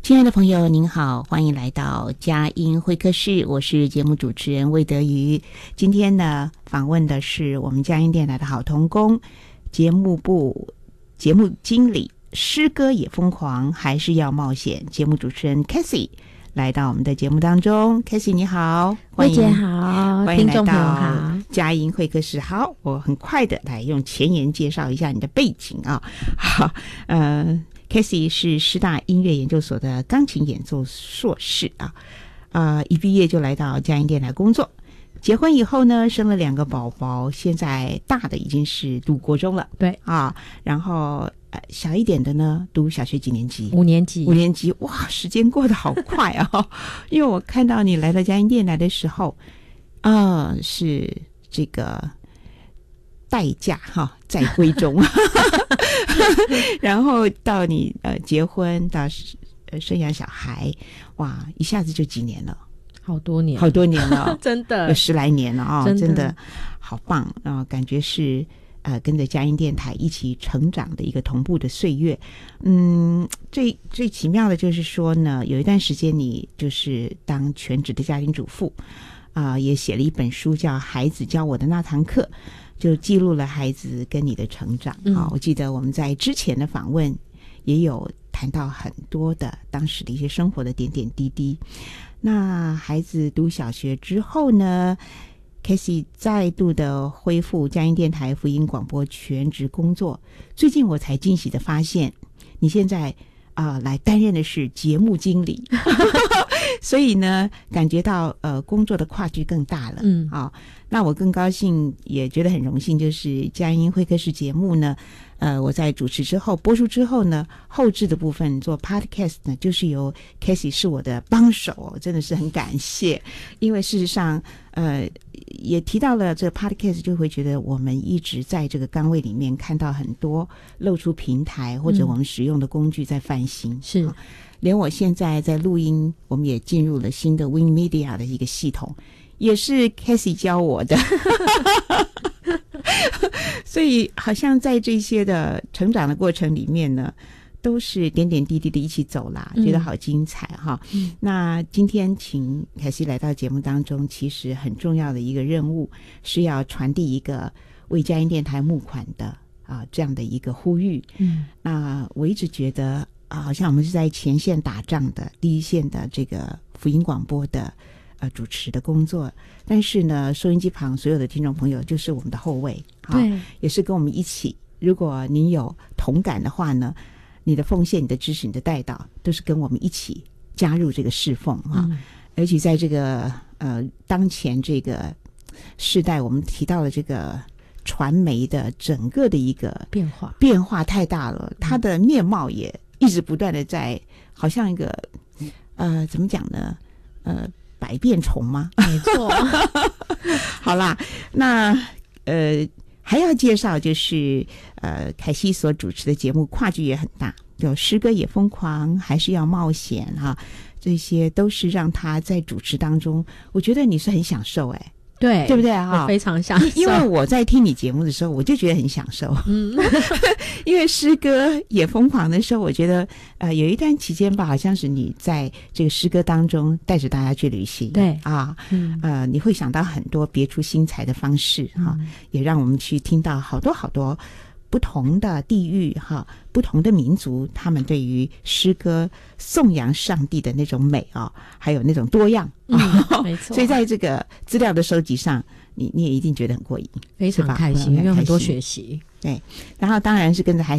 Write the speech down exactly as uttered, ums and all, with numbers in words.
亲爱的朋友您好，欢迎来到佳音会客室，我是节目主持人魏德瑜。今天呢访问的是我们佳音电台的好同工，节目部节目经理，诗歌也疯狂还是要冒险，节目主持人 Cassie 来到我们的节目当中。 Cassie 你好， 魏姐好， 欢迎来听众朋友到好。 佳音会客室。好，我很快的来用前言介绍一下你的背景啊。好，呃Cassie 是师大音乐研究所的钢琴演奏硕士啊，呃，一毕业就来到佳音电台工作。结婚以后呢，生了两个宝宝，现在大的已经是读国中了， 对啊，然后呃小一点的呢，读小学几年级？ 五年级。 五年级，哇，时间过得好快啊！因为我看到你来到佳音电台的时候，啊、呃，是这个待嫁哈，在闺中。然后到你呃结婚到呃生养小孩，哇，一下子就几年了， 好多年， 好多年了， 真的有十来年了啊、哦， 真的真的好棒啊、呃！感觉是呃跟着佳音电台一起成长的一个同步的岁月。嗯，最最奇妙的就是说呢，有一段时间你就是当全职的家庭主妇啊、呃，也写了一本书叫《孩子教我的那堂课》。就记录了孩子跟你的成长啊、 嗯哦！我记得我们在之前的访问也有谈到很多的当时的一些生活的点点滴滴。那孩子读小学之后呢 ，Cassie 再度的恢复佳音电台福音广播全职工作。最近我才惊喜的发现，你现在啊、呃、来担任的是节目经理。所以呢，感觉到呃工作的跨距更大了，嗯，啊、哦，那我更高兴，也觉得很荣幸，就是佳音会客室节目呢，呃，我在主持之后播出之后呢，后制的部分做 podcast 呢，就是由 Cassie 是我的帮手，真的是很感谢，因为事实上，呃，也提到了这个 podcast， 就会觉得我们一直在这个岗位里面看到很多露出平台或者我们使用的工具在翻新， 嗯、是。 连我现在在录音，我们也进入了新的 Win Media 的一个系统，也是 Cassie 教我的。所以好像在这些的成长的过程里面呢，都是点点滴滴的一起走啦，觉得好精彩哈、嗯。那今天请凯西来到节目当中，其实很重要的一个任务是要传递一个为佳音电台募款的啊这样的一个呼吁。嗯，那我一直觉得。啊，好像我们是在前线打仗的第一线的这个福音广播的呃主持的工作，但是呢，收音机旁所有的听众朋友就是我们的后卫， 对、 啊，也是跟我们一起。如果您有同感的话呢，你的奉献、你的支持、你的带导，都是跟我们一起加入这个侍奉啊。嗯、尤其在这个呃当前这个世代，我们提到了这个。传媒的整个的一个变化变化太大了，它的面貌也一直不断的在，好像一个呃怎么讲呢？呃，百变虫吗？ 没错。 好啦，那呃还要介绍就是呃凯西所主持的节目跨距也很大，有诗歌也疯狂，还是要冒险哈、啊，这些都是让他在主持当中，我觉得你是很享受哎、欸。 对， 对不对啊？ 我非常享受， 因为我在听你节目的时候，我就觉得很享受。嗯，因为诗歌也疯狂的时候，我觉得呃有一段期间吧，好像是你在这个诗歌当中带着大家去旅行， 对啊，嗯、呃，你会想到很多别出心裁的方式哈、嗯，也让我们去听到好多好多。不同的地域哈，不同的民族，他们对于诗歌颂扬上帝的那种美啊，还有那种多样， 嗯，没错。 所以在这个资料的收集上，你你也一定觉得很过瘾， 非常开心，因为很多学习。 对，然后当然是跟着孩